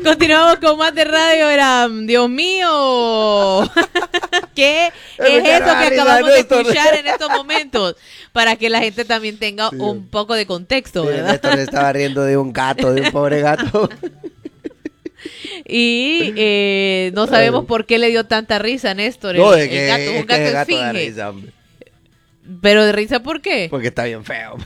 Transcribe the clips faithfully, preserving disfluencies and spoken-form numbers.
Continuamos con más de radio. Era, Dios mío, ¿qué es eso que acabamos de escuchar en estos momentos? Para que la gente también tenga sí. un poco de contexto, sí, ¿verdad? Néstor estaba riendo de un gato, de un pobre gato. Y eh, no sabemos por qué le dio tanta risa a Néstor. No, el, es que, el gato, es un gato que el gato esfinge. da risa, hombre. ¿Pero de risa por qué? Porque está bien feo.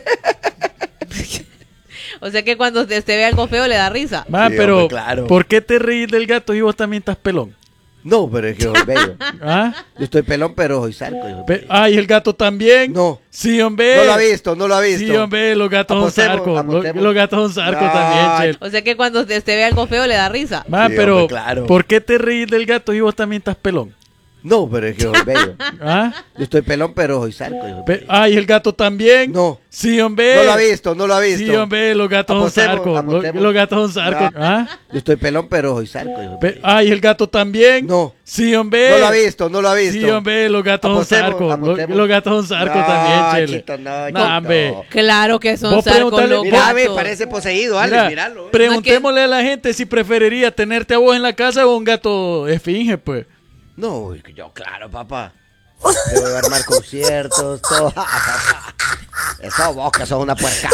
O sea que cuando usted ve algo feo le da risa. Ma, Sí, pero hombre, claro. ¿por qué te ríes del gato y vos también estás pelón? No, pero es que soy bello. ¿Ah? Yo estoy pelón, pero soy sarco. Yo Pe- Ay, ¿el gato también? No. Sí, hombre. No lo ha visto, no lo ha visto. Sí, hombre, los gatos son Apostemos, sarcos. Los, apostemos. los gatos son sarcos No. también, Chel. O sea que cuando usted ve algo feo le da risa. Ma, Sí, pero hombre, claro. ¿por qué te ríes del gato y vos también estás pelón? No, pero es que soy bello. ¿Ah? Yo estoy pelón, pero soy sarco. Yo Pe- Ay, ¿el gato también? No. Sí, hombre. No lo ha visto, no lo ha visto. Sí, hombre, los gatos Apostemos, son sarcos. Los, apostemos. los gatos son sarcos. No. ¿Ah? Yo estoy pelón, pero soy sarco. Yo Pe- Ay, ¿el gato también? No. Sí, hombre. No lo ha visto, no lo ha visto. Sí, hombre, los gatos son Apostemos, sarcos. Los, apostemos. los gatos son sarcos No, también, Chele. Chito, no, No, Chito. hombre. Claro que son Vos sarcos preguntale- los Mira, gatos. ve, parece poseído, Ale, Mira, míralo. preguntémosle a la gente si preferiría tenerte a vos en la casa o un gato esfinge, pues. No, es que yo, claro, papá. Yo voy a armar conciertos, todo. Eso vos que sos una puercada.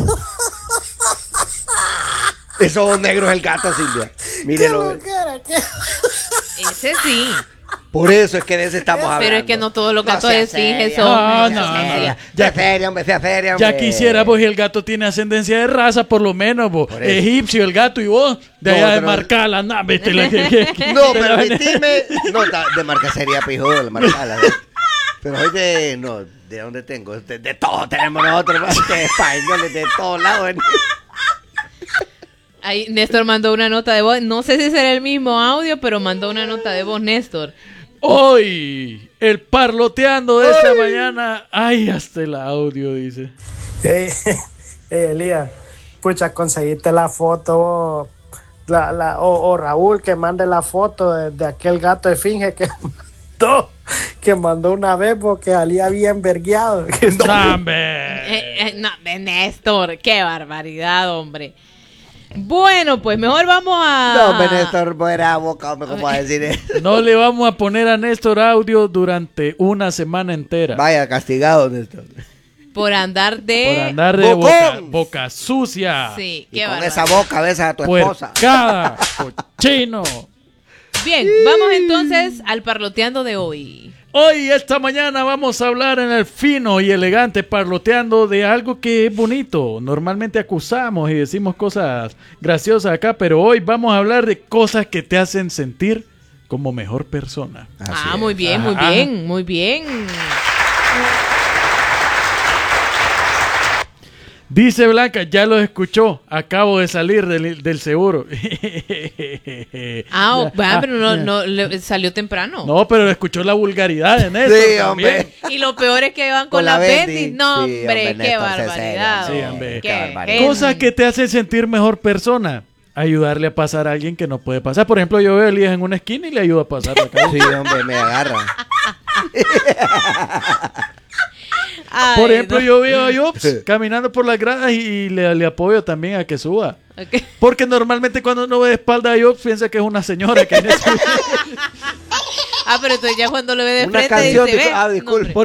Esos negros el gato, Silvia. Mírelo. Ese sí. Por eso es que de ese estamos hablando. Pero es que no todos los gatos sea esfinges seria. son. No, No, no, sea no. seria. Ya- Sea seria, hombre, sea seria, hombre. Ya quisiera vos y el gato tiene ascendencia de raza, por lo menos, vos. Por eso. Egipcio, el gato y vos, de No, allá de pero- Marcala, no, vete la que, que- que- No, te la- permitime. No, ta- de marca sería pijudo, de marcala. Pero hoy de. No, ¿de dónde tengo? De, de todo tenemos nosotros, más que españoles, de todos lados. Ahí Néstor mandó una nota de voz. No sé si será el mismo audio, pero mandó una nota de voz, Néstor. Hoy, el parloteando de esta mañana. Ay, hasta el audio, dice. Hey, hey, Elías, pucha, conseguiste la foto, la, la, o, o Raúl que mande la foto de, de aquel gato esfinge que mandó, que mandó una vez porque salía bien vergueado. No, hombre. Eh, eh, no, de Néstor, qué barbaridad, hombre. Bueno, pues mejor vamos a... No, pero Néstor, fuera boca, hombre, ¿cómo va a decir eso? No le vamos a poner a Néstor audio durante una semana entera. Vaya, castigado, Néstor. Por andar de... Por andar de boca, ¡Bocón! boca sucia. Sí, Y qué con barbaridad. esa boca besas a tu esposa. Puercada, cochino. Bien, vamos entonces al parloteando de hoy. Hoy, esta mañana, vamos a hablar en el fino y elegante parloteando de algo que es bonito. Normalmente acusamos y decimos cosas graciosas acá, pero hoy vamos a hablar de cosas que te hacen sentir como mejor persona. Así ah, es. muy bien, muy Ajá. bien, muy bien. Dice Blanca, ya lo escuchó, acabo de salir del, del seguro. Ah, Ya, va, ah, pero no, ya. no le- salió temprano. No, pero escuchó la vulgaridad en eso. Sí, también. hombre. Y lo peor es que van con, Con la la Bendy. Bendy. No, Sí, hombre, hombre, qué Néstor, sé barbaridad. serio. Sí, hombre, Qué qué barbaridad. gen- Cosas que te hacen sentir mejor persona. Ayudarle a pasar a alguien que no puede pasar. Por ejemplo, yo veo a Elías en una esquina y le ayudo a pasar la calle. Sí, hombre, me agarra. Ay, Por ejemplo, no. yo veo a Jobs caminando por las gradas y le, le apoyo también a que suba. Ok. Porque normalmente cuando uno ve de espalda a Jobs piensa que es una señora que viene subiendo. Ah, pero entonces ya cuando lo ve de Una frente canción dice, de- ve. ah, no, disculpe. hombre.